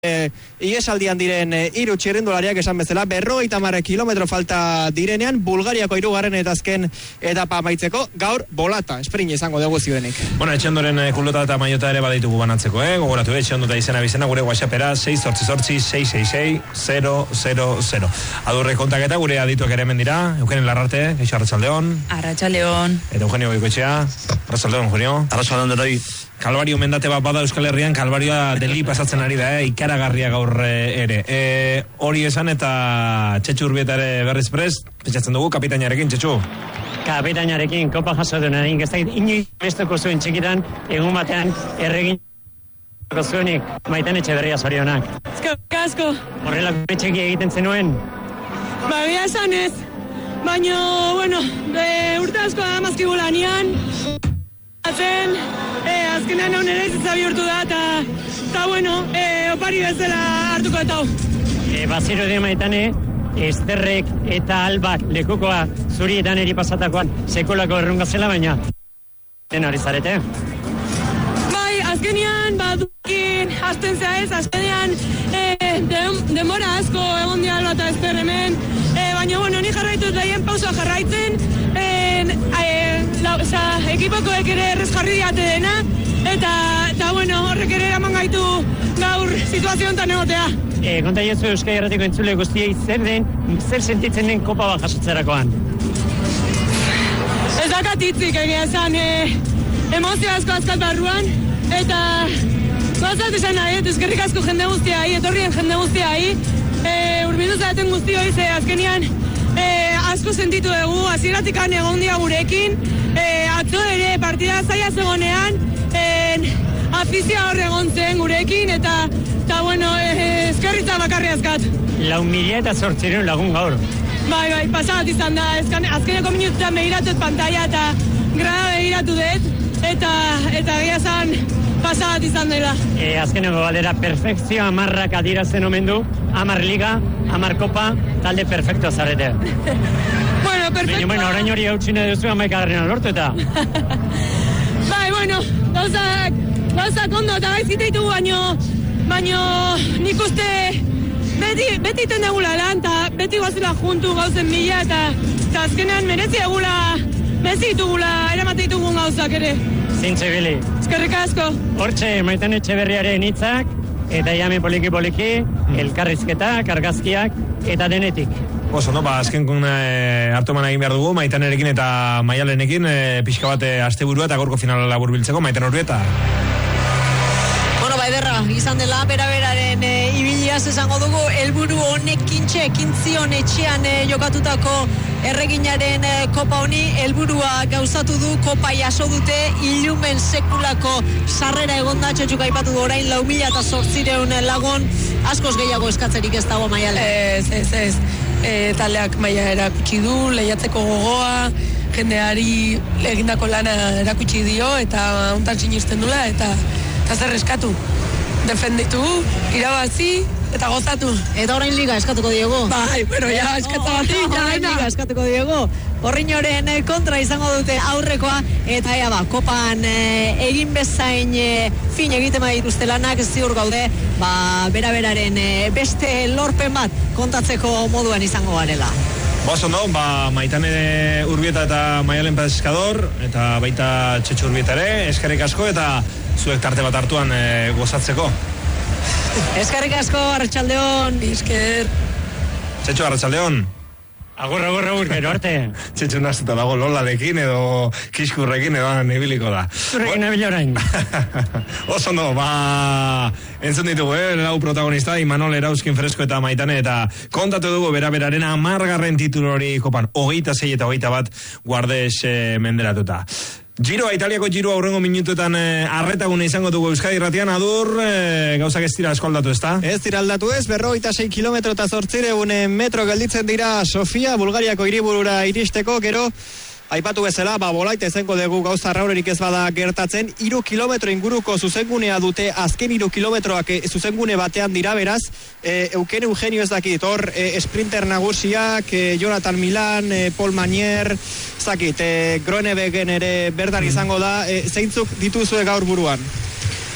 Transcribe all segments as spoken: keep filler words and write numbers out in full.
E, Iesaldian diren e, iru txirrindulariak esan bezala berrogeita hamar kilometro falta direnean Bulgariako hirugarren eta azken etapa amaitzeko gaur bolata sprint izango dugu zioenik. Bueno, etxendoren e, kulota eta maiota ere baditugu banatzeko, eh? Gogoratu, etxendo eta izena bizena gure WhatsAppera sei zortzi zortzi sei sei sei zero zero zero. Adurre kontaketa gure adituak ere hemen dira. Eugenio Larrarte, Eixo Arratsaldeon. Arratsaldeon. Eta Eugenio Goikoetxea. Arratsaldeon, Eugenio. Arratsaldeon denoi. Kalbario mendate bat bada Euskal Herrian, kalbarioa deli pasatzen ari da, eh? Ikaragarria gaur ere. E, hori esan eta Txetxu Urbietare berriz prest, pentsatzen dugu kapitainarekin, Txetxu. Kapitainarekin, kopa jaso duenarekin, ez da inoiz bestoko zuen txikitan, egun batean erregin zuenik, Maiten Etxeberria zorionak. Kasko. Horrelako etxeki egiten zenuen? Ba, bia esan ez, baina, bueno, e, urte asko da mazkibula nian, Atzen, eh, azkenean hau nire izitza bihurtu da, eta, eta bueno, eh, opari bezala hartuko eta hau. E, Baziro de Maitane, Esterrek eta Albak lekukoa zurietan eri pasatakoan sekolako errunga zela, baina den hori zarete? Bai, azkenean, bat dukin, hasten zea ez, azkenean, eh, dem, demora asko egon di Alba eta Ester hemen, eh, baina, bueno, ni jarraitut daien pausa jarraitzen, eh, eh, La, oza, ekipokoek ere errez jarri diate dena, eta, eta bueno, horrek ere eraman gaitu gaur situazio honetan egotea. E, konta jozu Euskal Herratiko entzule guztiei zer den, zer sentitzen den kopa bat jasotzerakoan? Ez dakat hitzik egia esan, e, emozio asko azkat barruan, eta gozat esan nahi, eskerrik asko jende guztiai, etorrien jende guztiai, e, urbildu zaten guztioi, ze azkenian e, asko sentitu dugu, hasieratik egon dia gurekin, E, atzo ere partida zaila zegonean, e, afizia hor egon zen gurekin, eta, eta bueno, e, eskerritza bakarri azkat. Lau mila eta zortzireun lagun gaur. Bai, bai, pasabat izan da, ezkan, azkeneko minututan begiratut pantalla eta grada begiratu dut, eta, eta egia zan pasabat izan dela. E, azkeneko galdera, perfekzio amarrak adirazen omen du, amar liga, amar kopa, talde perfekto zarete. Bueno, perfecto. Baina, orain hori hautxine duzu amaikagarrenan lortu eta. Bai, bueno, gauzak, gauzak ondo eta gaizkite ditugu, baino, baino nik uste beti, beti iten degula lan, eta beti guazila juntu gauzen mila, eta, eta azkenean merezi egula, merezi ditugula, eramate ditugun gauzak ere. Zintxe bili. Eskerrik asko. Hortxe, Maiten Etxeberriaren hitzak, eta jame poliki-poliki, elkarrizketa, argazkiak, eta denetik. Oso, no, ba, azken e, hartu eman egin behar dugu, Maitanerekin eta Maialenekin, e, pixka bat e, asteburua eta gorko finala labur biltzeko, Maiten Urbieta. Bueno, ba, ederra, izan dela, bera-beraren e, ibiliaz esango dugu, helburu honek kintxe, kintzion etxean e, jokatutako erreginaren e, kopa honi, helburua gauzatu du, kopa jaso dute, ilumen sekulako sarrera egonda, Txetxuk aipatu du orain, lau mila eta zortzireun lagun, askoz gehiago eskatzerik ez dago Maiale. Ez, ez, ez. E, taldeak maila erakutsi du, lehiatzeko gogoa, jendeari egindako lana erakutsi dio, eta hontan sinisten dula, eta, eta zer eskatu. Defenditu, irabazi, eta gozatu. Eta orain liga eskatuko diego. Bai, bueno, ja, eskatzatik, ja, orain liga eskatuko diego. Horrinoren kontra izango dute aurrekoa, eta ea ba, kopan e, egin bezain e, fin egiten badituzte lanak, ziur gaude, ba, bera-beraren e, beste lorpen bat kontatzeko moduan izango garela. Bozo, no, ba, Maitane Urbieta eta Maialen Pescador, eta baita Txetxu Urbietare, eskerrik asko, eta zuek tarte bat hartuan e, gozatzeko. Eskerrik asko, Arratsaldeon. Esker. Txetxu, Arratsaldeon. Agur, agur, agur, gero arte. Txetxu naztuta dago Lolarekin edo Kiskurrekin edo nebiliko da. Zurrekin nabil orain. Oso no, ba, entzun ditugu, eh, lau protagonista, Imanol Erauzkin Fresko eta Maitane, eta kontatu dugu bera-beraren amargarren titulu hori kopan, hogeita zei eta hogeita bat guardez eh, menderatuta. Giroa, Italiako Giroa aurrengo minutuetan eh, arretagune izango dugu Euskadi Irratian, adur, eh, gauzak ez dira asko aldatu, ez da? Ez dira aldatu ez, berrogeita sei kilometro eta zortzireun metro gelditzen dira Sofia, Bulgariako hiriburura iristeko, gero aipatu bezala, ba, bolaita ezenko dugu gauza raurerik ez bada gertatzen, iru kilometro inguruko zuzengunea dute, azken iru kilometroak e, zuzengune batean dira, beraz, e, Euken Eugenio ez dakit, hor, e, sprinter nagusiak, e, Jonathan Milan, e, Paul Manier, zakit, e, Groenewegen ere berdan izango da, e, zeintzuk dituzue gaur buruan?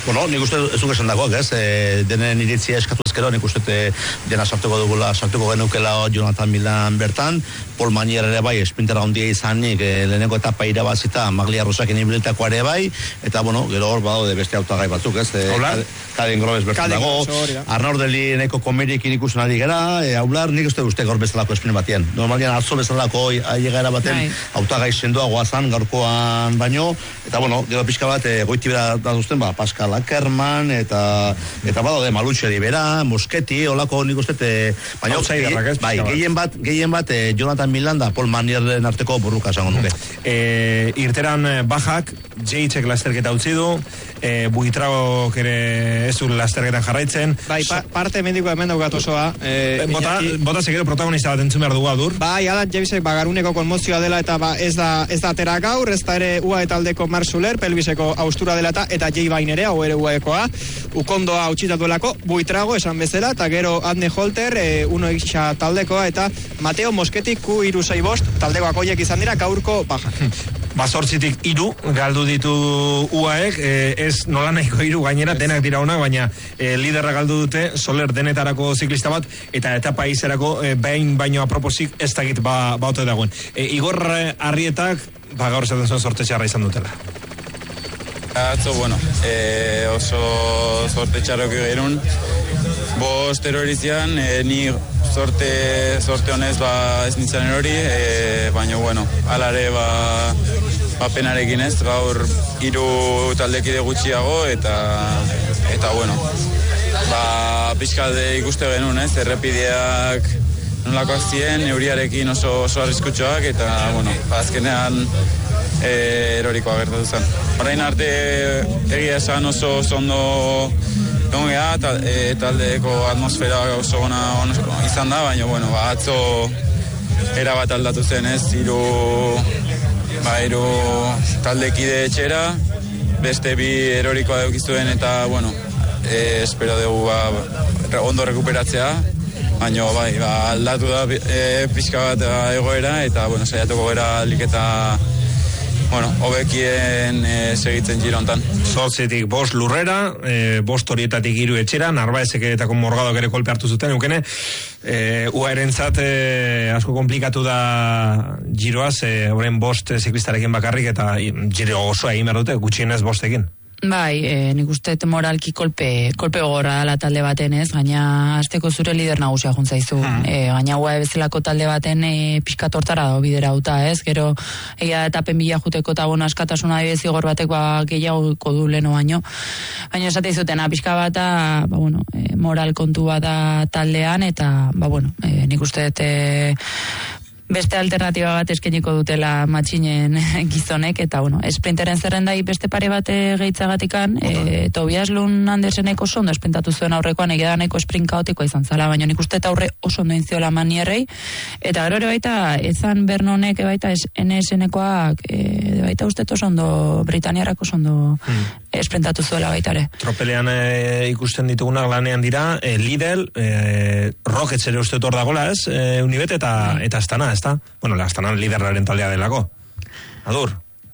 Bueno, nik uste ez duk esan dagoak, ez? E, denen iritzia eskatu ezkero, nik uste dena sartuko dugula, sartuko geneukela Jonathan Milan bertan, Paul Manier ere bai, esprintera handia izanik, e, lehenengo etapa irabazita, Maglia Rosakin ibiltako ere bai, eta, bueno, gero hor badaude beste autagai batzuk, ez? E, Kaden Grobes bertan dago, Arnaud Deli neko komeriekin ikusten ari gara, e, haular, nik uste uste gaur bezalako esprint batien. Normalian atzo bezalako ailegara baten, autagai sendoa goazan, gaurkoan baino, eta, bueno, gero pixka bat, e, goiti bera datuzten, ba, Pascal Ackerman, eta, eta badaude Malutxeri bera, Mosketi, holako nik uste, baina, bai, gehien bat, gehien bat, e, Jonathan Milan da Paul Manierren arteko burruka esango nuke. E, irteran bajak, Jeitzek lasterketa utzi du, e, Buitragok ere ez du lasterketan jarraitzen. Bai, pa, parte mendiko hemen daukat osoa. E, bota, bota segero protagonista bat entzun behar dugu adur. Bai, Alan Javisek bagaruneko konmozioa dela eta ba, ez da ez da atera gaur, ez da ere U A E taldeko Mark Suler, pelbiseko austura dela eta eta Jay Bain ere, hau ere U A Ekoa, ukondoa utxitatuelako, Buitrago esan bezala, eta gero Adne Holter, e, uno isa taldekoa, eta Mateo Mosketi Q hiru sei bost taldekoak hoiek izan dira gaurko baja. Bazortzitik hiru galdu ditu U A Ek, e, ez nola nahiko hiru gainera, denak dira onak, baina e, liderra galdu dute, Soler denetarako ziklista bat, eta etapa izerako e, behin baino aproposik ez dakit ba, baute dagoen. E, Igor Arrietak, ba gaur esaten zuen sorte txarra izan dutela. Atzo, bueno, e, oso sorte txarrok egerun, bost erorizian, e, ni sorte, sorte honez ba ez nintzen erori, e, baina, bueno, alare ba, ba penarekin ez, gaur hiru taldekide gutxiago, eta, eta bueno, ba, pixkalde ikuste genuen ez, errepideak nolakoak ziren, euriarekin oso, oso arriskutxoak, eta, bueno, ba, azkenean e, erorikoa gertatu zen. Orain arte egia esan oso ondo egon geha, ta, e, taldeko atmosfera oso ona, ona izan da, baina, bueno, ba, atzo erabat aldatu zen ez, hiru ba, hiru taldekide etxera, beste bi erorikoa daukizuen, eta, bueno, e, espero dugu ba, ondo rekuperatzea, baina bai, ba, aldatu da e, pixka bat egoera, eta, bueno, saiatuko gara aliketa bueno, hobekien e, segitzen giro hontan. Zortzitik bost lurrera, e, bost horietatik hiru etxera, Narbaezek eta Morgadok ere kolpe hartu zuten, eukene, e, U A erentzat e, asko komplikatu da giroaz, e, horren bost ziklistarekin bakarrik, eta giro osoa egin behar dute, gutxienez bostekin. Bai, e, nik uste moralki kolpe, kolpe gogorra dela talde baten ez, gaina azteko zure lider nagusia juntzaizu. Hmm. E, gaina U A E bezalako talde baten e, pixka tortara da bidera uta ez, gero egia etapen bila juteko eta bueno, askatasuna zigor batek ba, gehiago du leno baino. Baina esate izutena, pixka bata ba, bueno, e, moral kontu bada taldean, eta ba, bueno, e, nik uste e, beste alternatiba bat eskeniko dutela matxinen gizonek, eta bueno, esprinteren zerrendai beste pare bat gehitzagatikan, e, Tobias Lund Andersenek oso ondo esprintatu zuen aurrekoan, egidaneko sprint kaotikoa izan zala, baina nik uste eta aurre oso ondo inziola Manierrei, eta gero ere baita, ezan Bernonek baita N S N-koak, e, baita uste oso ondo, Britaniarrak oso ondo hmm. esprintatu zuela baita ere. Tropelean e, ikusten ditugunak lanean dira, e, Lidl, e, Rockets ere uste hor dagoela ez, e, Unibet eta, hmm. eta Astana, ezta? Bueno, la Astana liderraren taldea delako. Adur.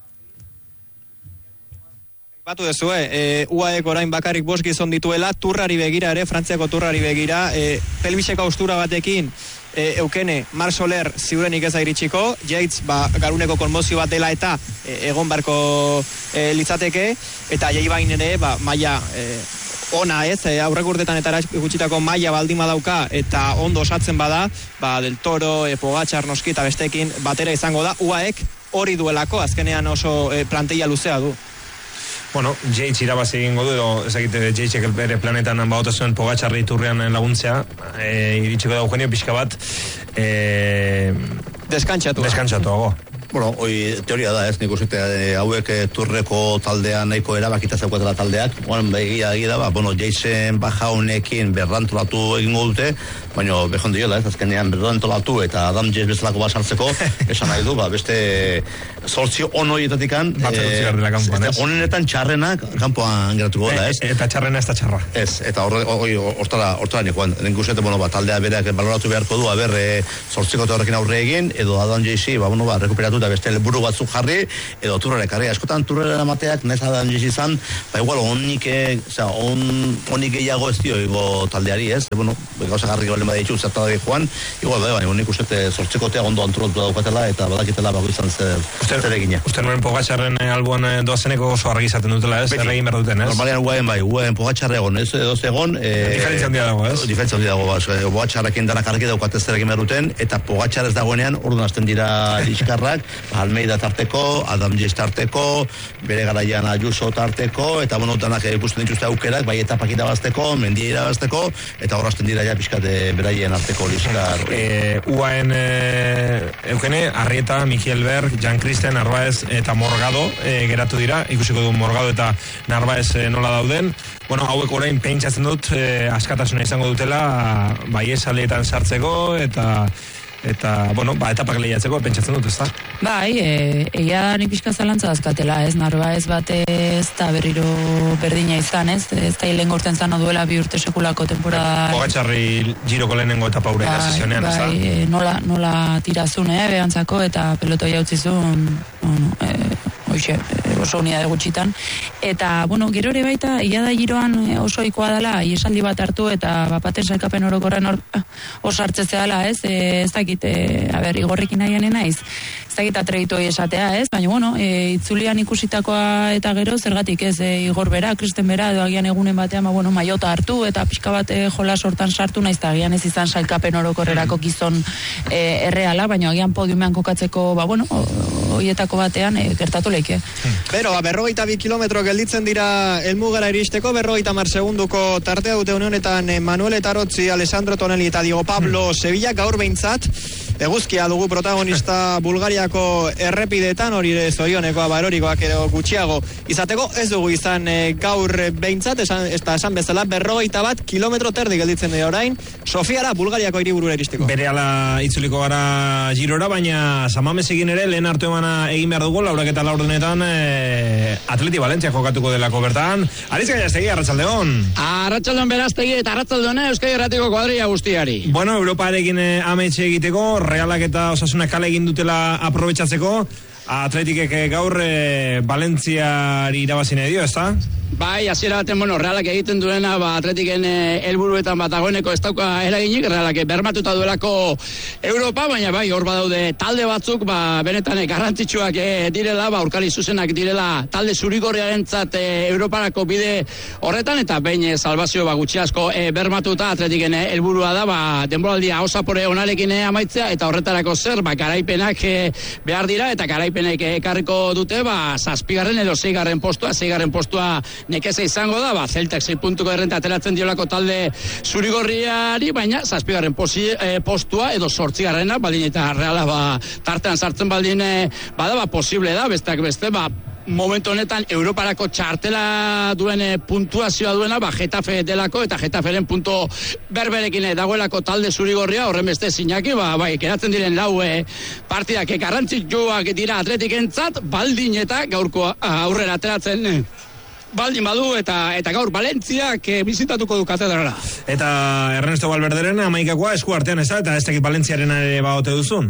Batu dezue, e, U A E orain bakarrik bost gizon dituela, turrari begira ere, Frantziako turrari begira, e, pelbiseko austura batekin, e, eukene, Marc Soler ziurenik ez iritsiko, Yates, ba, garuneko konmozio bat dela eta e, egon barko e, litzateke, eta Jay Bain ere, ba, maia... E, ona ez, e, aurrek urtetan eta gutxitako maila baldin badauka eta ondo osatzen bada, ba, Del Toro, e, Pogačar noski eta bestekin batera izango da, U A Ek hori duelako, azkenean oso e, plantilla luzea du. Bueno, Yates irabazi egingo du, edo ezagite Yatesek bere planetan baute zuen Pogačarri turrean laguntzea, e, iritsiko da Eugenio pixka bat, e, deskantzatu. Deskantzatu, Bueno, hoi teoria da ez, nik uste e, hauek e, turreko taldea nahiko erabakita zeukuatela taldeak. Bueno, begia egia da, ba, bueno, Jason baja honekin berrantolatu egingo dute, baina behon diola ez, azkenean berrantolatu eta Adam James bezalako basartzeko, esan nahi du, ba, beste zortzi onoietatikan, e, onenetan txarrenak kanpoan geratuko da ez. E, eta txarrena ez da txarra. Ez, eta hortara, hortara nikoan, nik uste, bueno, ba, taldea bereak baloratu beharko du, aber, e, zortziko eta horrekin aurre egin, edo Adam Jason, ba, bueno, ba, rekuperatu eta beste helburu batzuk jarri, edo turrera ekarri. Askotan turrera emateak nez adan izan, ba igual onik, oza, on, onik gehiago ez dio ego taldeari, ez? E, bueno, gauza garri gabalen baditu, zerta da joan, igual, bai, onik uste zortzekotea ondo antolatu daukatela, eta badakitela bago izan zer, zer egine. Uste nuen Pogačarren alboan doazeneko oso argi izaten dutela, ez? Erregin behar duten, ez? Normalean guaen bai, guaen Pogačarre egon, ez? Edo zegon... E, diferentzia handia dago, ez? Diferentzia handia dago, ba, Pogačarrekin danak argi daukatez zer egin behar duten, eta Pogačar ez dagoenean, orduan hasten dira liskarrak, Almeida tarteko, Adam Gis tarteko, bere garaian Ayuso tarteko, eta bueno, danak ikusten dituzte aukerak, bai etapak irabazteko, mendia irabazteko, eta horrazten dira ja pixkate beraien arteko liskar. E, Uaen e, eukene, Arrieta, Mikiel Berg, Jan Kristen, Narvaez eta Morgado e, geratu dira, ikusiko du Morgado eta Narvaez e, nola dauden. Bueno, hauek orain pentsatzen dut e, askatasuna izango dutela, bai esaleetan sartzeko, eta eta, bueno, ba, etapak lehiatzeko pentsatzen dut, ez da? Bai, e, egia da nik pixka zalantza azkatela, ez? Narvaez bate ez da berriro berdina izan, ez? Ez da hilen gorten zano duela bi urte sekulako temporada... Pogačarri giroko lehenengo etapa ure da sesionean, ez da? Bai, e, nola, nola tirazun, eh, behantzako, eta pelotoi hautzizun, bueno, e, hoxe, oso unidade gutxitan. Eta, bueno, gero ere baita, ia da giroan oso ikoa dela, iesaldi bat hartu eta bapaten sailkapen orokorren hor oso hartzezea dela, ez? E, ez dakit, e, a ber, igorrekin nahian naiz. Ez dakit atrebitu esatea, ez? Baina, bueno, e, itzulian ikusitakoa eta gero, zergatik ez, e, Igor bera, Kristen bera, edo agian egunen batean, ba, bueno, maiota hartu, eta pixka bat e, jola sortan sartu, naiz, eta agian ez izan sailkapen orokorrerako gizon e, erreala, baina agian podiumean kokatzeko, ba, bueno, hoietako batean e, gertatu leike. Bero, ba, berrogeita bi kilometro gelditzen dira elmugara iristeko, berrogeita mar segunduko tartea dute honetan Manuel Etarotzi, Alessandro Tonelli eta Diego Pablo hmm. Sevilla, gaur behintzat, eguzkia dugu protagonista Bulgariako errepidetan, hori ere zorionekoa, barorikoak edo gutxiago izateko, ez dugu izan e, gaur behintzat, esan, ez da esan bezala, berrogeita bat kilometro terdi gelditzen dira orain, Sofiara, Bulgariako hiriburura iristeko. Bere ala itzuliko gara girora, baina Samamez egin ere, lehen hartu emana egin behar dugu, laurak eta laurdenetan e, Atleti Valentzia jokatuko delako bertan. Arizka Jastegi, Arratsaldeon. Arratsaldeon beraztegi eta Arratsaldeon Euskadi Irratiko kuadrilla guztiari. Bueno, Europarekin e, ametxe egiteko, Realak eta Osasuna kale egin dutela aprobetxatzeko, Atletikek gaur e, Valentziari irabazine dio, ez da? Bai, hasiera baten, bueno, Realak egiten duena, ba, Atletiken helburuetan bat dagoeneko ez dauka eraginik, Realak bermatuta duelako Europa, baina bai, hor badaude talde batzuk, ba, benetan garrantzitsuak e, direla, ba, aurkari zuzenak direla talde zurigorriarentzat e, Europarako bide horretan, eta behin e, salvazio ba, gutxi asko e, bermatuta Atletiken helburua da, ba, denboraldia osapore onarekin e, amaitzea, eta horretarako zer, ba, garaipenak e, behar dira, eta garaipenek ekarriko dute, ba, zazpigarren edo seigarren postua, seigarren postua nekeze izango da, ba, Celtak sei puntuko errenta ateratzen diolako talde zurigorriari, baina zazpigarren posi, e, postua edo sortzigarrena, baldin eta Reala ba, tartean sartzen baldin e, bada, ba, posible da, besteak beste, ba, momentu honetan Europarako txartela duen e, puntuazioa duena, ba, Getafe delako, eta Getaferen punto berberekin e, dagoelako talde zurigorria, horren beste Iñaki, ba, bai, geratzen diren lau e, partidak e, garrantzitsuak dira Atletikentzat, baldin eta gaurko aurrera ateratzen e, baldin badu, eta eta gaur Valentziak e, bizitatuko du katedrala. Eta Ernesto Valverderen amaikakoa esku artean ez da, eta ez dakit Valentziaren ere baote duzun?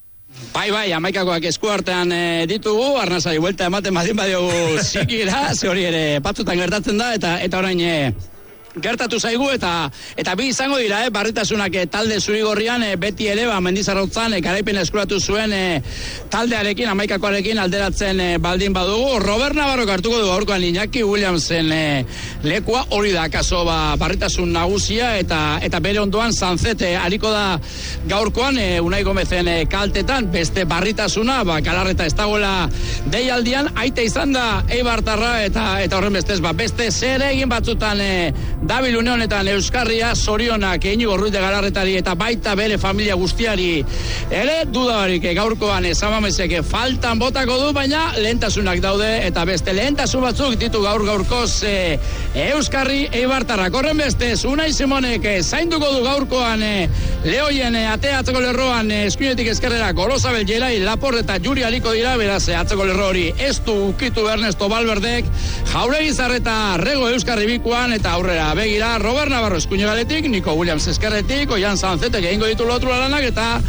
Bai, bai, amaikakoak esku artean e, ditugu, arnazari buelta ematen badin badiogu zikira, ze hori ere batzutan gertatzen da, eta eta orain e, gertatu zaigu, eta eta bi izango dira, eh, barritasunak e, talde zurigorrian e, beti ere, ba, Mendizarrotzan e, garaipen eskuratu zuen e, taldearekin, amaikakoarekin alderatzen e, baldin badugu. Robert Navarro hartuko du gaurkoan Iñaki Williamsen e, lekua, hori da akaso ba, barritasun nagusia, eta eta bere ondoan Sanzete hariko da gaurkoan e, Unai Gomezen e, kaltetan, beste barritasuna, ba, Galarreta ez dagoela deialdian, aite izan da Eibartarra, eta eta horren bestez, ba, beste zer egin batzutan e, Dabil une honetan Euskarria, zorionak Iñigo Ruiz de Galarretari eta baita bere familia guztiari ere dudabarik gaurkoan Samamezek faltan botako du, baina lehentasunak daude, eta beste lehentasun batzuk ditu gaur gaurkoz e, Euskarri Eibartarrak. Horren beste, Unai Simonek zainduko du gaurkoan e, Lehoien e, atea atzeko lerroan e, eskuinetik eskerrera Golosabel, Jelai, Laport eta Juri aliko dira, beraz e, atzeko lerro hori ez du ukitu Ernesto Valverdek, Jauregi Zarreta Rego Euskarri bikuan, eta aurrera begira Robert Navarro eskuinegaletik, Nico Williams eskerretik, Oian Sanzetek egingo ditu lotru lanak, eta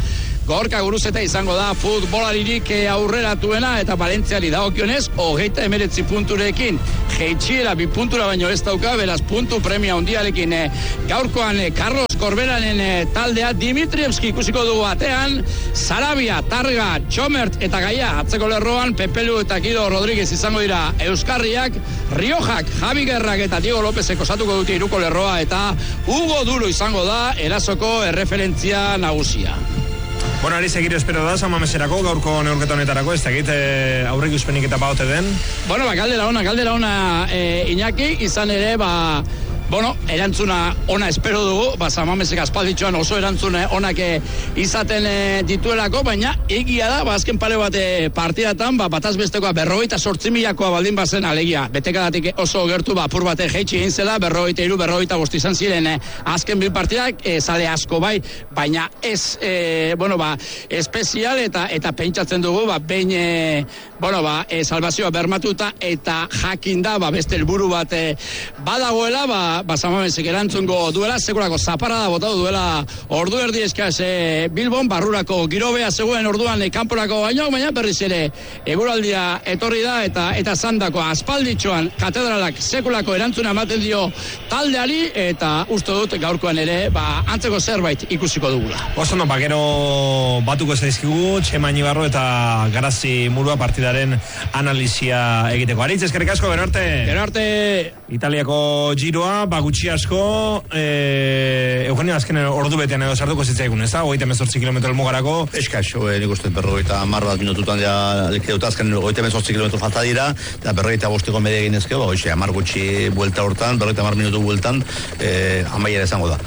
Gorka Guruzeta izango da futbolaririk aurreratuena eta Valentziari dagokionez hogeita emeretzi punturekin jeitxiera bi puntura baino ez dauka, beraz puntu premia handiarekin gaurkoan Carlos Corberanen taldea Dimitrievski ikusiko dugu atean, Sarabia, Targa, Txomert eta Gaia atzeko lerroan, Pepelu eta Guido Rodríguez izango dira Euskarriak, Riojak, Javi Gerrak eta Diego Lópezek osatuko dute iruko lerroa eta Hugo Duro izango da erasoko erreferentzia nagusia. Bueno, ari segiro espero da, San Mameserako, gaurko neurketa honetarako, ez da egite aurrik uspenik eta baote den? Bueno, ba, galdera ona, galdera ona e, Iñaki, izan ere, ba, bueno, erantzuna ona espero dugu, ba, San Mamesek aspalditxoan oso erantzuna onak izaten e, dituelako, baina egia da, ba, azken pare bat partidatan, ba, bataz bestekoa berrogeita sortzi milakoa baldin bazen alegia, betekadatik oso gertu, ba, apur bate jeitsi egin zela, berrogeita iru, berrogeita bost izan ziren e, azken bil partidak, e, zale asko bai, baina ez, e, bueno, ba, espezial eta eta pentsatzen dugu, ba, behin, e, bueno, ba, e, salvazioa bermatuta eta jakinda, ba, beste helburu bat e, badagoela, ba, ba, Samamesek erantzungo duela, sekulako zaparada botatu duela ordu erdi eskaz e, Bilbon, barrurako girobea zegoen orduan e, kanporako baino, baina berriz ere eguraldia etorri da eta eta zandako aspalditxoan katedralak sekulako erantzuna ematen dio taldeari eta uste dut gaurkoan ere ba, antzeko zerbait ikusiko dugula. Oso no, bagero batuko zaizkigu, Txema Ibarro eta Garazi Murua partidaren analizia egiteko. Aritz, eskerrik asko, gero arte. Gero arte. Italiako giroa, bagutxi asko, e, Eugenio, azken ordu betean edo sartuko zitzaigun, ez da? Hogeita mezortzi kilometro elmugarako. Eskaxo, eh, nik uste berrogeita hamar bat minututan ja leke dut azken hogeita mezortzi kilometro falta dira, eta berrogeita bosteko media egin ezkeo, ba, hoxe, hamar gutxi buelta hortan, berrogeita hamar minutu bueltan, eh, amaiera izango da.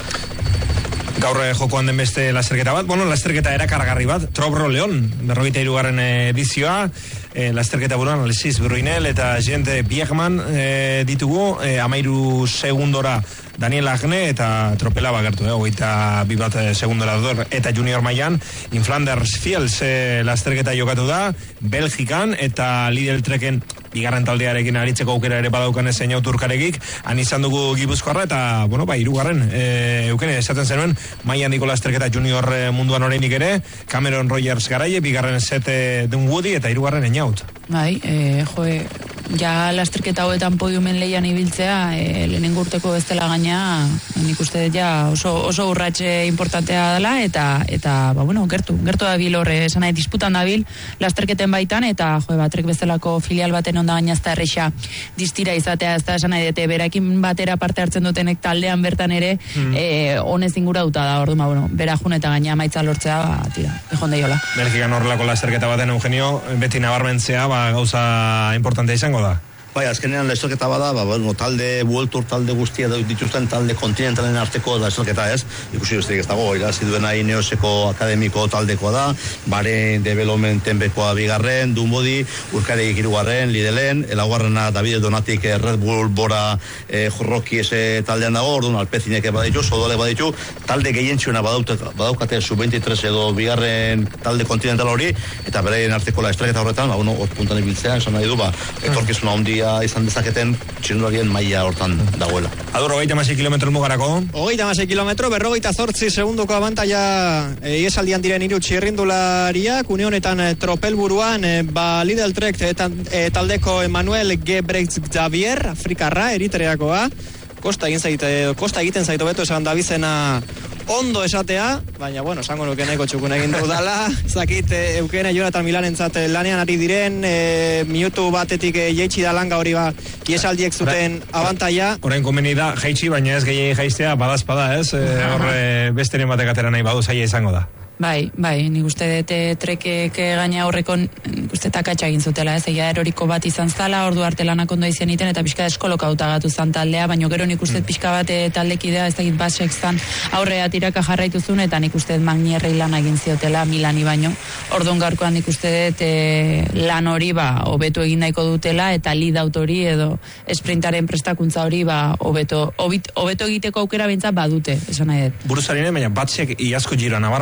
Gaur jokoan den beste lasterketa bat, bueno, lasterketa erakargarri bat, Trobro Leon, berrogeita hirugarren edizioa, e, lasterketa buruan, Alexis Bruinel eta Gente Biegman e, ditugu, e, amairu segundora Daniel Agne eta Tropela bagertu, eh, hogeita bi bat segundora dor, eta junior mailan, in Flanders Fields e, lasterketa jokatu da, Belgikan eta Lidl Treken bigarren taldearekin aritzeko aukera ere badaukan ezen auturkarekik, han izan dugu Gipuzkoarra eta, bueno, ba, hirugarren e, eukene, esaten zenuen, maia handiko lasterketa junior munduan oraindik ere, Cameron Rogers garaie, bigarren sete Dunwoody eta hirugarren Einaut. Bai, e, joe, ja lasterketa hoetan podiumen leian ibiltzea, e, lehenengo urteko ez dela gaina, nik uste ja oso, oso urratxe importantea dela, eta, eta ba, bueno, gertu, gertu da bil horre, esan nahi, disputan da bil, lasterketen baitan, eta joe, batrek bezalako filial baten onda gainazta erreixa distira izatea, ez da, esan nahi, dute, berakin batera parte hartzen dutenek taldean bertan ere, mm. e, honez inguratuta da, ordu, ma, bueno, bera jun eta gaina maitza lortzea, ba, tira, ejon deiola. Belgikan horrelako lasterketa baten, Eugenio, beti nabarmentzea, ba, gauza importantea izango da. Bai, azkenean lasterketa bada, ba, bueno, talde Vueltor, talde guztia dituzten talde kontinentalen arteko lasterketa ez, ikusi besterik ez dago, irazi duena Ineoseko akademiko taldekoa da, Bahrein Developmenten bekoa bigarren, Dunbodi, Urkaregik hirugarren, Lidelen, elaugarrena Davide Donatik Red Bull Bora eh, Jorroki ese taldean dago, orduan Alpezinek baditu, Sodole baditu, talde gehientsuena badaukate sub veintitrés edo bigarren talde kontinental hori, eta bereien arteko lasterketa horretan, ba, uno, hor puntan ibiltzea, esan nahi du, ba, etorkizuna ondia izan dezaketen txirundarien maila hortan dagoela. Adur, hogeita masei kilometro mugarako. Hogeita masei kilometro, berrogeita zortzi segunduko abantaia e, iesaldian diren hiru txirrindulariak, une honetan e, tropelburuan, e, ba Lidl Trek e, e, taldeko Emmanuel Gebrex Xavier, Afrikarra, Eritreakoa, kosta egin zaite, kosta egiten zaito beto esan Dabizena ondo esatea, baina, bueno, esango nuke nahiko txukun egin dudala, zakit, e, eukene Jonathan Milanentzat lanean ari diren, e, minutu batetik e, jeitsi da langa hori ba, iesaldiek zuten abantaia. Horain komeni da, jeitsi, baina ez gehiagi jaistea, badazpada ez, e, horre besteren batek atera nahi badu zaila izango da. Bai, bai, nik uste dute trekek gaina horrekon, nik uste takatxa egin zutela, ez, egia eroriko bat izan zala, ordu arte lanak ondo izan iten, eta pixka eskolokauta gatu zan taldea, baina gero nik uste pixka bat taldekidea, ez dakit basek zan aurrea tiraka jarraitu zuen, eta nik uste Magnierrei lan egin ziotela Milani baino, orduan gaurkoan nik uste dut e, lan hori, ba, hobetu egin nahiko dutela, eta lead autori edo sprintaren prestakuntza hori, ba, hobeto, hobeto egiteko aukera bintzat badute, esan nahi dut. Buruzarine, baina batzek iazko giroa nabarmendu zen,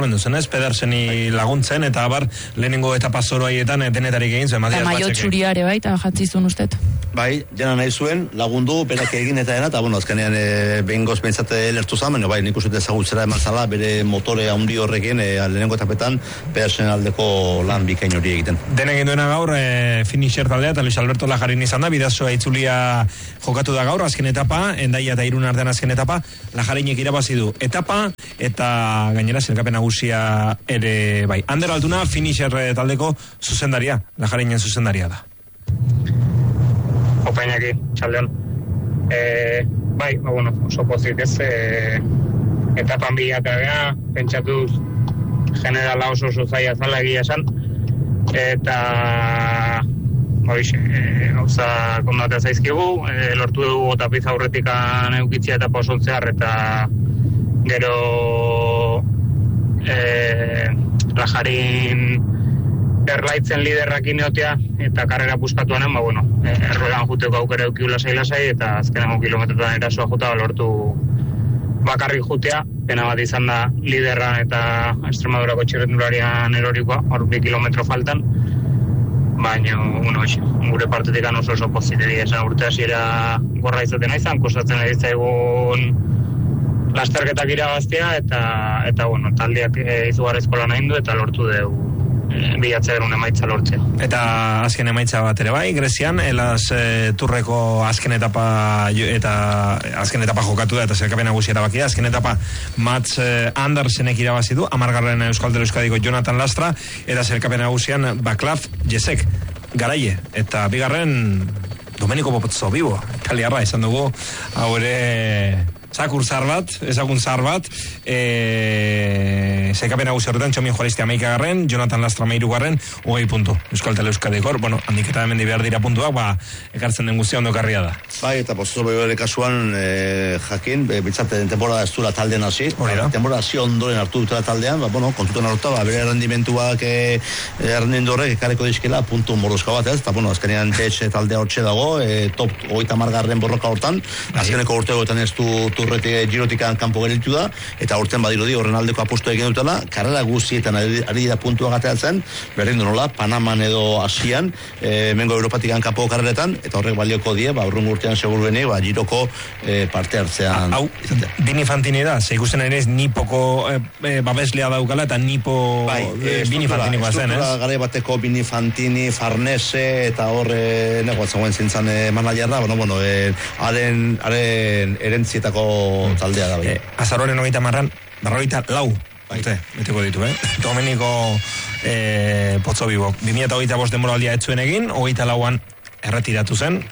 ez, Pederseni laguntzen, eta bar, lehenengo etapa zoroaietan denetarik egin zuen, Matias Batxekin. Eta maio txuriare bai, eta jatzizun ustet. Bai, jena nahi zuen, lagundu, berak egin eta dena, eta bueno, azkenean e, behin goz bentsate lertu zamen, bai, nik uste ezagutzera eman zala, bere motore handi horrekin, e, lehenengo etapetan, Pedersen aldeko lan bikain hori egiten. Den egin duena gaur, e, finisher taldea, eta Luis Alberto Lajarin izan da, bidazoa itzulia jokatu da gaur, azken etapa, Endaia eta Irun artean azken etapa, Lajarinek irabazi du etapa, eta gainera zerkapen nagusia ere, bai. Ander Altuna, finisher taldeko zuzendaria, Lajarinen zuzendaria da. Opainaki, txaldeon. E, bai, ba, bueno, oso pozik ez, e, etapan bilatea, pentsatuz generala oso oso zaila zala egia esan, eta hoiz, e, gauza kondatea zaizkigu, e, lortu dugu otapiz aurretikan eukitzia eta posontzear, eta gero e, Lajarin erlaitzen liderrakin eotea, eta karrera puskatuanen, ba, bueno, erroelan juteko aukera eukiula lasai-lasai, eta azkenengo kilometrotan erasoa jota lortu bakarrik jutea, pena bat izan da liderra eta Extremadurako txirrendularian erorikoa, hor bi kilometro faltan, baina, bueno, gure partetik oso oso poziteri esan urte hasiera gorra izaten izan, kostatzen ari zaigun lasterketak irabaztea, eta, eta bueno, taldeak e, izugarrizko lan egin du, eta lortu dugu bilatzea erun emaitza lortzea. Eta azken emaitza bat ere bai, Grezian, elaz e, turreko azken etapa eta azken etapa jokatu da, eta zerkapen nagusia erabakia, azken etapa Mats e, Andersenek irabazi du, amargarren Euskal Tele Euskadiko Jonathan Lastra, eta zerkapen nagusian Baklav Jesek Garaie, eta bigarren Domenico Pozzovivo, italiarra izan dugu, hau ere zakur zar bat, ezagun zar bat, e, zeikapen nagusi horretan, Txomin Juaristi amaika garren, Jonathan Lastra meiru garren, hogei puntu. Euskal Tele Euskadikor, bueno, handik eta hemen behar dira puntuak, ba, ekartzen den guztia ondo karria da. Bai, eta pozozo bere kasuan, e, jakin, e, bitzarte temporada ez dula taldean hasi, temporada hasi ondoren hartu dutela taldean, ba, bueno, kontutan hartuta, ba, bere errendimentuak e, errendimendu horrek ekareko dizkela, puntu mordoska bat ez, eta, bueno, azkenean tetxe taldea hortxe dago, e, top hogeita margarren borroka hortan, azkeneko urtegoetan ez du turrete girotikan kanpo gelditu da, eta urten badirudi horren aldeko apostu egin dutela, karrera guztietan ari da puntua gateatzen, berdin du nola, Panaman edo Asian, e, mengo Europatikan kanpo karreretan, eta horrek balioko die, ba, urrun urtean seguruenik, ba, giroko e, parte hartzean. Hau, Bini Fantini da, ze ikusten ere ez nipoko e, e, babeslea daukala, eta nipo bai, e, Bini Fantini bazen, ez? Gare bateko Bini Fantini, Farnese, eta hor, e, nego, zegoen zintzen e, managerra, bueno, bueno, e, haren, haren erentzietako taldea da. Eh, azaroren hogeita marran, berrogeita lau, urte, beteko ditu, eh? Domenico eh, Pozzovivo, bi mila hogeita bost denboraldia etzuen egin, hogeita lauan erretiratu zen,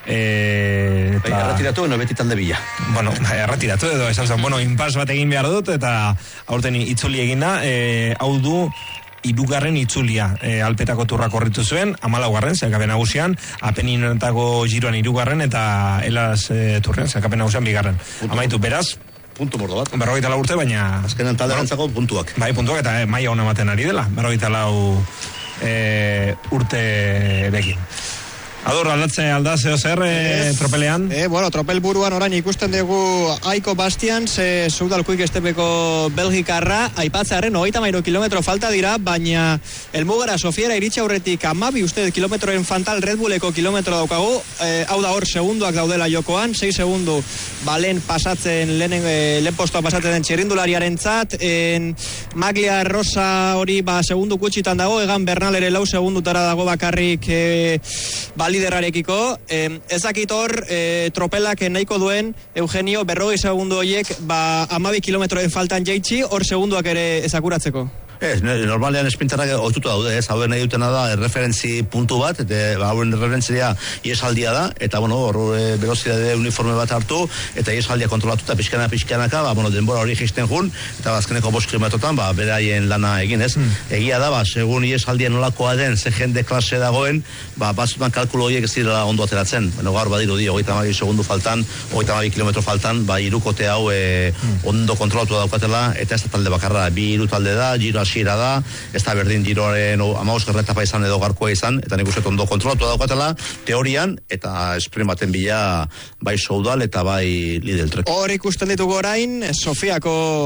Eh, eta... erretiratu, no beti talde bila. Bueno, erretiratu edo, esan zen, bueno, inpas bat egin behar dut, eta aurten itzuli egin da, eh, hau du, hirugarren itzulia e, alpetako turra korritu zuen, hamalaugarren, zerkapen nagusian, Apeninetako giroan hirugarren, eta elaz e, turren, zerkapen nagusian bigarren. Amaitu, beraz, puntu mordo bat. Berrogeita lau urte, baina... Azkenan talde gantzako puntuak. Bai, puntuak, eta e, maia hona ematen ari dela, berrogeita lau e, urte dekin. Ador, aldatze aldaz, eo zer, e, tropelean? E, bueno, tropel buruan orain ikusten dugu Aiko Bastian, ze Soudal-Quick Estepeko Belgikarra, aipatzearen hogeita hamairu kilometro falta dira, baina elmugara Sofiera iritsi aurretik amabi uste kilometroen fantal Red Bulleko kilometro daukagu, e, hau da hor segunduak daudela jokoan, sei segundu balen pasatzen, lehen, e, lehen postoa pasatzen den txirrindulariaren zat, en Maglia Rosa hori ba segundu kutsitan dago, egan Bernal ere lau segundutara dago bakarrik e, liderrarekiko, eh, ezakit hor eh, tropelak nahiko duen Eugenio berrogei segundu horiek ba amabi kilometroen faltan jeitsi, hor segunduak ere ezakuratzeko. Ez, normalean espintarrak oitutu daude, ez, hauen nahi dutena da referentzi puntu bat, eta hauen referentzia iesaldia da, eta, bueno, hor e, velozidade uniforme bat hartu, eta iesaldia kontrolatu eta pixkana pixkanaka, ba, bueno, denbora hori jisten jun, eta azkeneko bost kilometrotan, ba, beraien lana egin, ez. Hmm. Egia da, ba, segun iesaldia nolakoa den, ze jende klase dagoen, ba, batzutan kalkulo horiek ez direla ondo ateratzen. Bueno, gaur badiru di, hogeita hamabi segundu faltan, hogeita hamabi kilometro faltan, ba, irukote hau e, hmm. ondo kontrolatu daukatela, eta ez da talde bakarra, bi iru talde da, giro hasiera da, ez da berdin giroaren amausgarra etapa izan edo garkoa izan, eta nik uste ondo kontrolatu daukatela, teorian, eta esprint baten bila bai Soudal eta bai Lidl Trek. Hor ikusten ditugu orain, Sofiako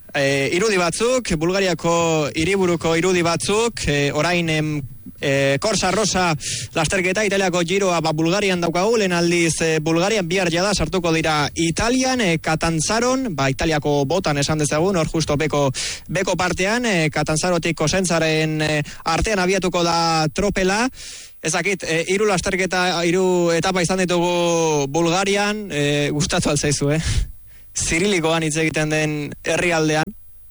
e, irudi batzuk, Bulgariako hiriburuko irudi batzuk, e, orain em, e, Corsa Rosa lasterketa, Italiako giroa ba, Bulgarian daukagu, lehen aldiz e, Bulgarian bihar jada sartuko dira Italian, e, Catanzaron, ba, Italiako botan esan dezagun, hor justo beko, beko partean, e, Catanzarotik Kosentzaren e, artean abiatuko da tropela. Ezakit, e, iru lasterketa, iru etapa izan ditugu Bulgarian, e, gustatu altzaizu, eh? Zirilikoan hitz egiten den herrialdean.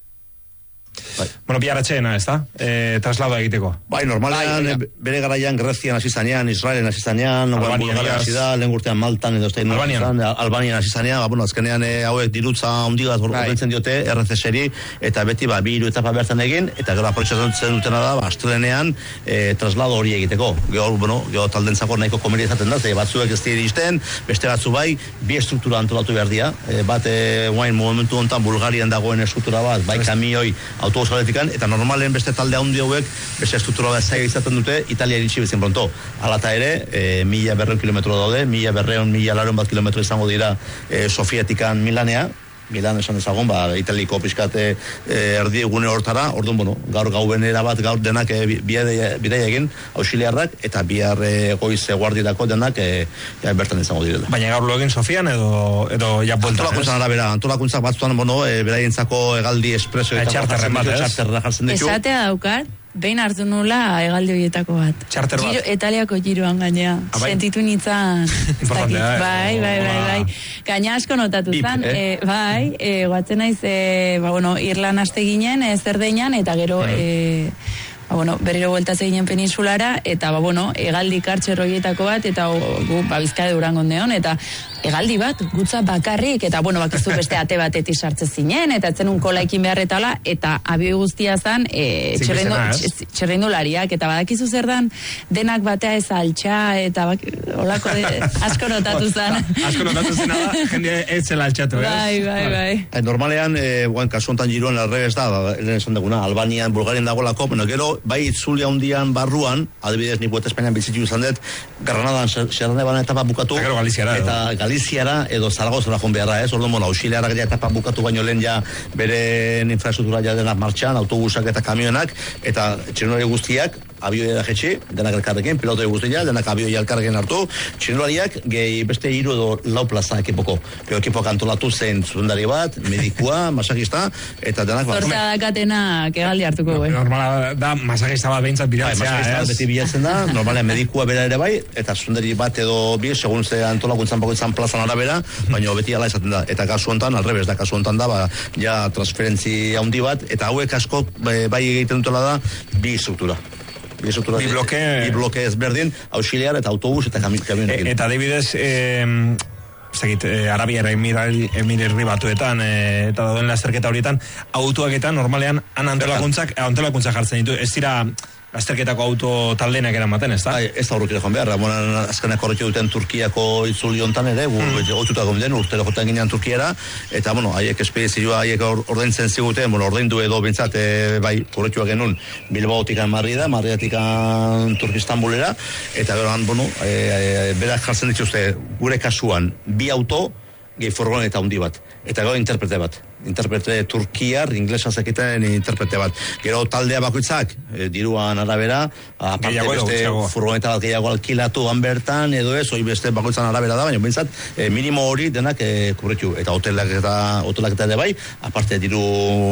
Bai. Bueno, biharatxeena, ez da? E, traslado egiteko. Bai, normalean, bai, bere garaian Grezian hasi zanean, Israelen hasi zanean, Bulgarian hasi da, lehen urtean Maltan edo estein Albanian, Albanian hasi zanean, ba, bueno, azkenean e, hauek dirutza ondigaz ordentzen diote R C S-eri, eta beti, ba, bi hiru etapa bertan egin, eta gero aprotxatzen dutena da, ba, astelenean e, traslado hori egiteko. Gero, bueno, gero taldentzako nahiko komeri izaten da, ze batzuek ez dira iristen, beste batzu bai, bi estruktura antolatu behar dira, e, bat, e, guain momentu honetan Bulgarian dagoen estruktura bat, bai kamioi, autobus eta normalen beste talde handi hauek beste estruktura bat zaila izaten dute Italia iritsi bezin pronto. Alata ere, e, mila berreun kilometro daude, mila berreun, mila lareun bat kilometro izango dira e, Sofiatikan Milanea, Milan esan dezagun, ba, Italiko pixkate e, erdi egune hortara, orduan, bueno, gaur gaubenera bat gaur denak e, bidea egin, auxiliarrak, eta bihar e, goiz guardirako denak e, ja, bertan izango direla. Baina gaur lo egin Sofian edo, edo ja bueltan, antolakuntzan arabera, antolakuntzak batzuan, bueno, e, beraientzako egaldi espresso eta txarterren bat, ez? Txarterra jartzen ditu. Esatea daukat, behin hartu nula egaldi horietako bat. Txarter bat? Giro, Italiako giroan gainea. Ah, bai? Sentitu nintzen. Importantea, eh? Bai, bai, bai, bai. Gaina asko notatu zan. Eh? E, bai, e, guatzen naiz, e, ba, bueno, Irlan aste ginen, e, Zerdeinan, eta gero... E, ba, bueno, berriro bueltaz eginen peninsulara, eta, ba, bueno, egaldi kartxer horietako bat, eta gu, ba, Bizkaia Durangon deon, eta egaldi bat, gutza bakarrik, eta, bueno, bakizu beste ate batetik sartze zinen, eta etzen un kolaikin beharretala, eta abioi guztia zan, e, txerrendulariak, eta badakizu zer dan, denak batea ez altxa, eta bak, olako de, asko notatu zan. Asko notatu zena da, jende ez zela altxatu, ez? Bai, bai, bai. Eh, normalean, eh, guan, kasu ontan giroan alrebez da, lehen esan duguna, Albanian, Bulgarian dagoelako, bueno, gero, bai itzulia hundian barruan, adibidez nik buet Espainian bizitu izan dut, Granadan xerrane bana etapa bukatu, eta, Galiziara, eta Galiziara edo Zaragozara joan beharra, ez? Orduan, bueno, auxiliarak ja etapa bukatu baino lehen ja beren infrastruktura ja denak martxan, autobusak eta kamionak, eta txirnolari guztiak, abioi da jetxi, denak elkarrekin, pilotoi guztia, denak abioi elkarrekin hartu, txirnolariak gehi beste hiru edo lau plaza ekipoko. Pero ekipoak antolatu zen zuzendari bat, medikua, masajista, eta denak... Zorta dakatenak egaldi hartuko, eh? Normala da, masajista bat behintzat bilatzea, bai, ez? Beti bilatzen da, normalean medikua bera ere bai, eta zuzendari bat edo bi, segun ze antolakuntzan bakoitzan plazan arabera, baina beti ala esaten da. Eta kasu hontan, alrebez da, kasu hontan da, ba, ja transferentzi handi bat, eta hauek asko bai egiten dutela da, bi struktura. Bi struktura. Bi bloke... Bi bloke ezberdin, auxiliar eta autobus eta kamionekin. E, eta adibidez, eh, zekit, eh, Arabiara emirerri batuetan, eh, eta dauden lasterketa horietan, autoak eta normalean han antolakuntzak, antolakuntzak jartzen ditu, ez dira... Lasterketako auto taldenak eramaten, ez da? Bai, ez da horrekire joan behar. Bueno, azkenak horretu duten Turkiako itzuli hontan ere, gu, mm. oitutako den, urtero jotan ginean Turkiara, eta, bueno, haiek espedizioa, haiek ordaintzen ziguten, bueno, ordaindu edo bintzat, e, bai, horretua genuen, Bilbaotikan Marrida, Marridatikan Turkistanbulera, eta gero, bueno, e, e, berak jartzen dituzte, gure kasuan, bi auto, gehi furgoneta handi bat. Eta gero interprete bat. Interprete turkiar, inglesa zekiten interprete bat. Gero taldea bakoitzak, e, diruan arabera, aparte beste furgoneta bat gehiago alkilatu bertan, edo ez, hoi beste bakoitzan arabera da, baina bintzat, e, minimo hori denak e, kubretu. Eta hotelak eta, hotelak eta ere bai, aparte diru...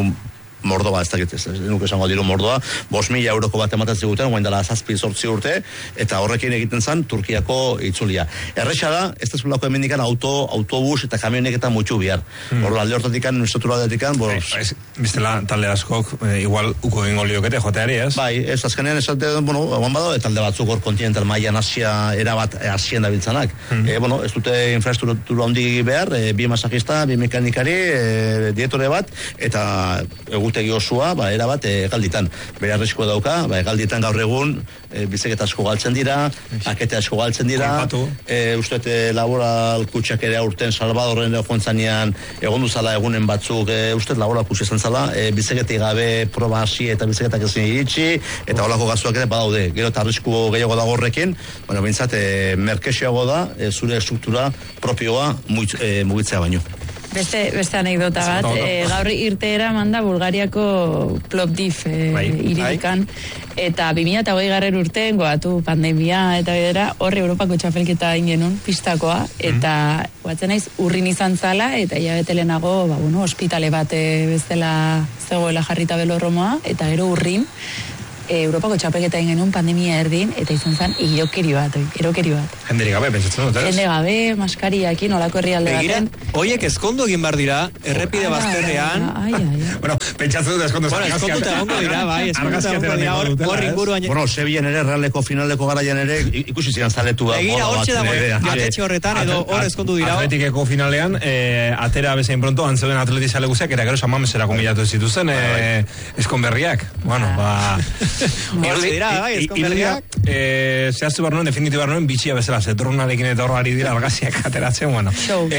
mordoa, ez dakit, ez nuke esango diru mordoa, bost mila euroko bat ematen ziguten, guain dela zazpi zortzi urte, eta horrekin egiten zen Turkiako itzulia. Erresa da, ez da zulako emendikan auto, autobus eta kamionek eta mutxu bihar. Mm. Horrela, alde hortatikan, estrutura hortatikan, bor... Biztela, talde askok, eh, igual, uko egingo liokete, joteari, ez? Bai, ez, azkenean, esate, bueno, egon bado, talde batzuk hor kontinental mailan Asia, erabat, Asien da biltzanak. Mm. E, bueno, ez dute infrastruktura handi behar, e, bi masajista, bi mekanikari, e, dietore bat, eta egutegi osua, ba, erabat, egalditan. Bere arriskoa dauka, ba, egalditan gaur egun, e, bizeketa asko galtzen dira, akete asko galtzen dira, e, uste laboral kutsak ere aurten Salvadorren jontzanean egon duzala egunen batzuk, e, uste laboral kutsa izan zala, e, bizeketik gabe proba hasi eta bizeketak ezin iritsi, eta holako gazuak ere badaude. Gero eta arrisku gehiago dago horrekin, bueno, bintzat, e, merkesiago da, e, zure estruktura propioa mugitzea baino. Beste, beste anekdota bat, e, gaur irteera manda Bulgariako Plovdiv e, bai, iririkan, eta bi mila hogei garren urteen goatu pandemia eta bidera, horre Europako txapelketa ingenun, pistakoa, eta mm. guatzen naiz urrin izan zala, eta hilabete lehenago, ba, bueno, ospitale bat e, bezala zegoela jarrita belorromoa, eta gero urrin, E, Europako txapelketa ingenun pandemia erdin, eta izan zen irokeri bat, irokeri bat. Jenderi gabe, pentsatzen dut, ez? Jende gabe, maskariakin, olako herrialde baten. Oiek ezkondu egin bar dira, errepide bazterrean. Ai, ai, ai. Bueno, pentsatzen dut ezkondu. Bueno, ezkonduta egongo dira, bai, ezkonduta egongo dira, hor inguruan. Bueno, Sevillan ere, Realeko finaleko garaian ere, ikusi ziren zaletu. Egira, hortxe dago, jatetxe horretan, edo hor ezkondu dira. Atletikeko finalean, atera bezain pronto, antzeuden atleti zale guziak, eta gero samamesera konbilatu zituzen, eskonberriak. Bueno, ba... Hortze dira, bai, eskonberriak. Zehaztu bar nuen, definitibu bar nuen, bitxia bezala, zetronarekin eta horrari dira argaziak ateratzen, bueno.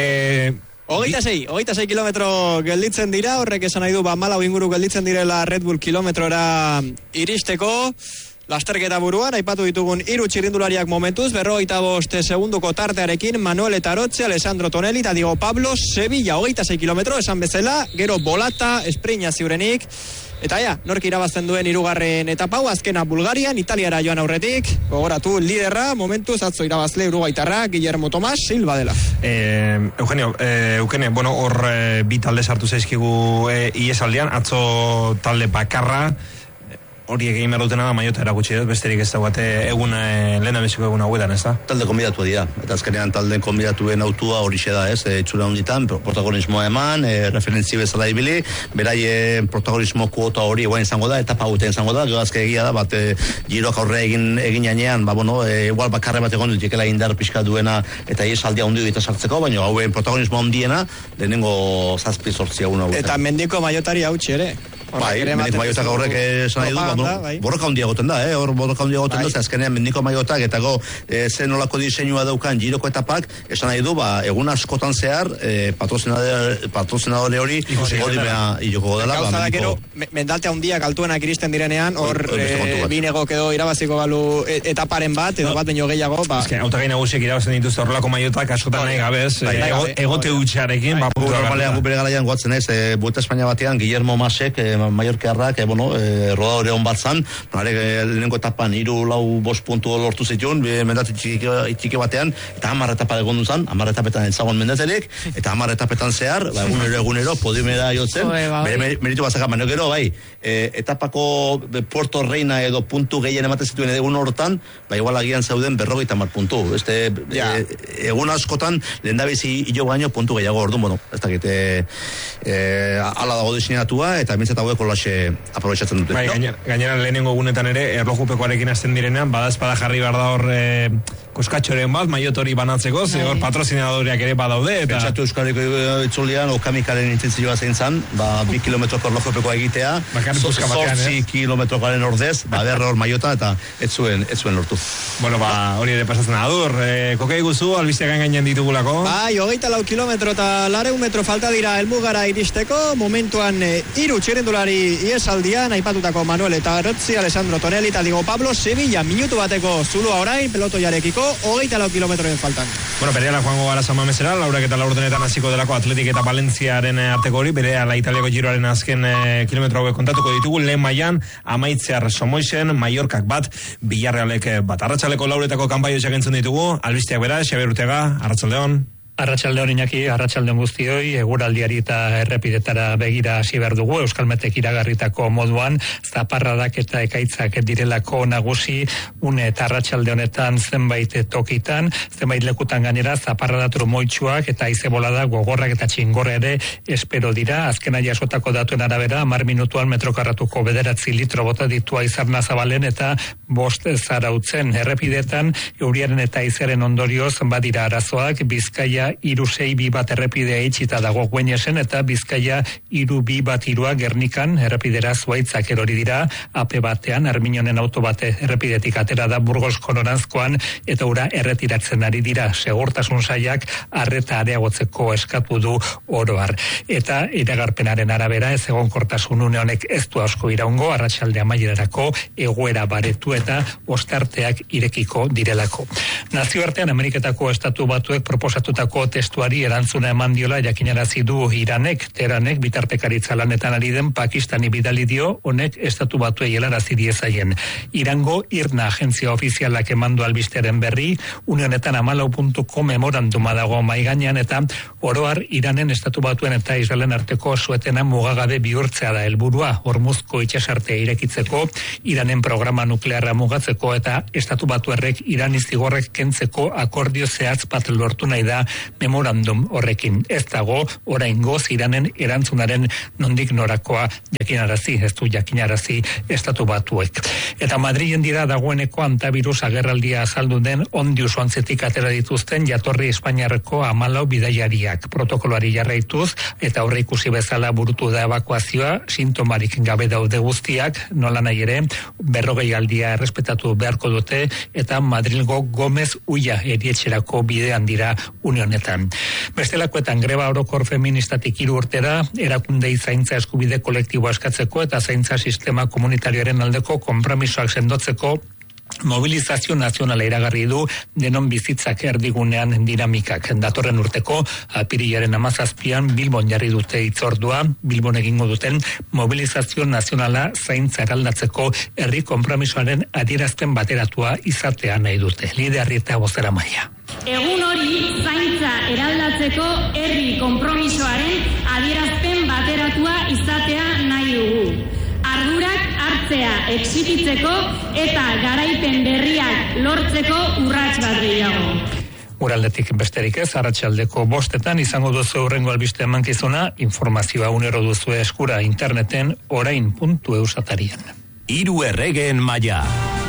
Hogeita sei, hogeita sei kilometro gelditzen dira, horrek esan nahi du, ba, malau inguru gelditzen direla Red Bull kilometrora iristeko. Lasterketa buruan, aipatu ditugun hiru txirrindulariak momentuz, berrogeita bost segunduko tartearekin, Manuel Etarotxe, Alessandro Tonelli eta Diego Pablo, Sevilla, hogeita sei kilometro, esan bezala, gero Bolata, Esprina ziurenik, eta ja, nork irabazten duen hirugarren etapa hau, azkena Bulgarian, Italiara joan aurretik, gogoratu liderra, momentuz, atzo irabazle Uruguaitarra, Guillermo Tomás, Silva dela. Eh, Eugenio, eh, Eukene, bueno, hor eh, bi talde sartu zaizkigu eh, iesaldian, atzo talde bakarra, horiek egin behar dutena da maiota erakutsi dut, besterik ez dagoate egun e, lehen abiziko egun hauetan, ez da? Talde konbidatu dira, eta azkenean talden konbidatuen autua hori da, ez, e, txura honditan, protagonismoa eman, e, referentzi bezala ibili, beraien protagonismo kuota hori eguan izango da, etapa hauten izango da, gero azke egia da, bat e, giroak aurre egin, egin janean, ba, bueno, e, igual bakarre bat egon dut, jekela indar pixka duena, eta iesaldia hundi eta sartzeko, baina hauen protagonismo handiena, lehenengo zazpi sortzia egun hauetan. Eta mendiko maiotari hautsi ere. Bai, mendiko maiotak horrek esan nahi du, borroka handia goten da, eh? Hor borroka handia goten da, azkenean mendiko maiotak eta go, e, zen nolako diseinua daukan giroko etapak, esan nahi du, ba, egun askotan zehar, e, patrozinadore hori, godimea hiloko dela. Gauza da, gero, mendalte handiak altuenak iristen direnean, hor, binego edo irabaziko balu etaparen bat, edo bat baino gehiago, ba... Ez que, autagai nagusiek irabazen dituzte horrelako maiotak, askotan nahi gabez, egote utxarekin, ba, normalean gupere garaian guatzen ez, Vuelta Espainia batean, Guillermo Masek, Mallorcarrak, eh, bueno, eh, rodadore hon bat zan, nare, eh, lehenengo etapan, iru, lau, bost puntu lortu zituen, mendatu txiki, txiki batean, eta hamar etapa egon duzan, hamar etapetan etzagon mendeterik, eta hamar etapetan zehar, ba, egunero, egunero, podiumera jotzen, bere meritu bazaka, baina gero, bai, eh, etapako Puerto Reina edo puntu gehien ematen zituen egun hortan, ba, igual agian zauden berrogeita mar puntu, este, ja. eh, egun askotan, lehen da bizi hilo baino puntu gehiago orduan, bueno, ez dakit, eh, eh, ala dago diseinatua, eta mintzat haueko laxe aprobetxatzen dute. Bai, gainera, gainera lehenengo egunetan ere, erlojupekoarekin hasten direnean, bada espada jarri behar da hor e, koskatxoren bat, maiotori banatzeko, ze hor patrozinadoreak ere badaude. Eta... Pentsatu Euskarriko itzulian, okamikaren intentzioa zein zan, ba, bi kilometroko erlojupekoa egitea, zortzi kilometrokaren ordez, ba, berre hor maiota, eta ez zuen, ez zuen lortu. Bueno, ba, hori ere pasatzen adur, e, kokei guzu, albisteak gainean ditugulako. Bai, hogeita lau kilometro eta lareun metro falta dira helmugara iristeko, momentuan e, iru txirrindulari iesaldian, aipatutako Manuel eta Rotzi, Alessandro Tonelli eta Diego Pablo, Sevilla, minutu bateko zulua orain, pelotoiarekiko, hogeita lau kilometroen faltan. Bueno, bereala joango gara samamesera, laurak eta laurdenetan hasiko delako Atletik eta Valentziaren arteko hori, bereala Italiako giroaren azken e, kilometro hauek kontatuko ditugu, lehen mailan amaitzear Somoisen, Mallorcak bat, Villarrealek bat. Arratsaleko lauretako kanpaioak entzun ditugu, albisteak bera, Xabier Urtega, arratsaldeon. Arratsaldeon Iñaki, arratsaldeon guztioi, eguraldiari eta errepidetara begira hasi behar dugu, Euskalmetek iragarritako moduan, zaparradak eta ekaitzak direlako nagusi, une eta arratsalde honetan zenbait tokitan, zenbait lekutan gainera, zaparrada trumoitsuak eta izebolada gogorrak eta txingorra ere espero dira, azkena jasotako datuen arabera, hamar minutuan metrokarratuko bederatzi litro bota ditua Izarna Zabalen eta bost zarautzen errepidetan, euriaren eta izaren ondorioz badira arazoak, Bizkaia iru sei bi bat errepidea itxita dago Gueñesen eta Bizkaia iru bi bat irua Gernikan errepidera zuaitzak erori dira, ape batean Arminonen auto bate errepidetik atera da Burgos Konorazkoan eta ura erretiratzen ari dira, segurtasun sailak arreta areagotzeko eskatu du oroar. Eta iragarpenaren arabera ez egonkortasun une honek ez du asko iraungo, arratsalde amaierarako egoera baretu eta ostarteak irekiko direlako. Nazioartean Ameriketako estatu batuek proposatutako Twitterreko testuari erantzuna eman diola jakinarazi du Iranek, Teheranek bitartekaritza lanetan ari den Pakistani bidali dio honek estatu batuei helarazi diezaien. Irango IRNA agentzia ofizialak emandu albisteren berri, une honetan hamalau puntu com memoranduma dago mahai gainean eta oroar Iranen estatu batuen eta Israelen arteko suetena mugagabe bihurtzea da helburua, Hormuzko itsasartea irekitzeko, Iranen programa nuklearra mugatzeko eta estatu batuerrek Irani zigorrek kentzeko akordio zehatz bat lortu nahi da memorandum horrekin. Ez dago oraingoz Iranen erantzunaren nondik norakoa jakinarazi, ez du jakinarazi estatu batuek. Eta Madrilen dira dagoeneko antavirus agerraldia azaldu den ondius ontzetik atera dituzten jatorri Espainiarreko hamalau bidaiariak. Protokoloari jarraituz eta aurre ikusi bezala burutu da ebakuazioa, sintomarik gabe daude guztiak, nola nahi ere, berrogei aldia errespetatu beharko dute eta Madrilgo Gomez Ulla erietxerako bidean dira unionetan. Bestelakoetan greba orokor feministatik hiru urtera, erakundei zaintza eskubide kolektiboa eskatzeko eta zaintza sistema komunitarioaren aldeko konpromisoak sendotzeko mobilizazio nazionala iragarri du denon bizitzak erdigunean dinamikak. Datorren urteko apirilaren hamazazpian Bilbon jarri dute hitzordua, Bilbon egingo duten mobilizazio nazionala zaintza eraldatzeko herri konpromisoaren adierazpen bateratua izatea nahi dute. Liderri eta bozera maila. Egun hori zaintza eraldatzeko herri konpromisoaren adierazpen bateratua izatea nahi dugu. Ardurak hartzea exititzeko eta garaipen berriak lortzeko urrats bat gehiago. Uraldetik besterik ez, arratsaldeko bostetan izango duzu hurrengo albiste emankizuna, informazioa unero duzu eskura interneten orain puntu eus atarian. Hiru erregeen maila.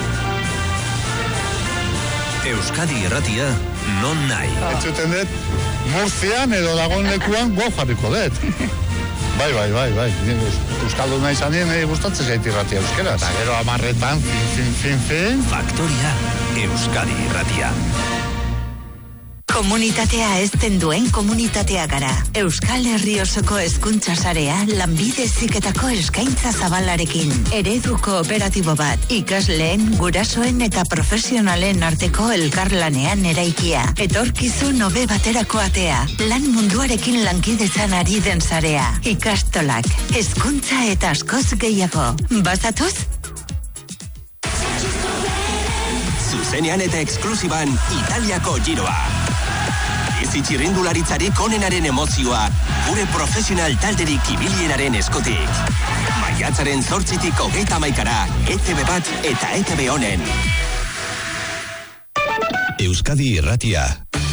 Euskadi Irratia non nahi. Entzuten dut, Murzian edo dagoen lekuan go jarriko dut. Bai, bai, bai, bai. Euskaldun nahi zanien, eh, gustatzen zait irratia euskeraz. Eta gero amarretan, fin, fin, fin, fin. Faktoria, Euskadi Irratia. Komunitatea ezten duen komunitatea gara. Euskal Herri osoko hezkuntza sarea lanbide heziketako eskaintza zabalarekin. Eredu kooperatibo bat, ikasleen, gurasoen eta profesionalen arteko elkarlanean eraikia. Etorkizun hobe baterako atea. Lan munduarekin lankidetzan ari den sarea. Ikastolak, hezkuntza eta askoz gehiago. Bazatoz? Zuzenean eta eksklusiban Italiako giroa. Izi txirrindularitzarik onenaren emozioa, gure profesional talderik ibilienaren eskutik. Maiatzaren zortzitik hogeita hamaikara, E T B bat eta E T B honen. Euskadi Irratia.